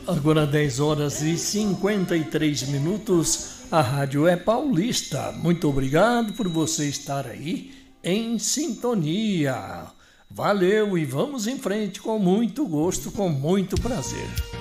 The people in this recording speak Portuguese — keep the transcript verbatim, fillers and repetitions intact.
Agora dez horas e cinquenta e três minutos, a Rádio é Paulista. Muito obrigado por você estar aí em sintonia. Valeu e vamos em frente com muito gosto, com muito prazer.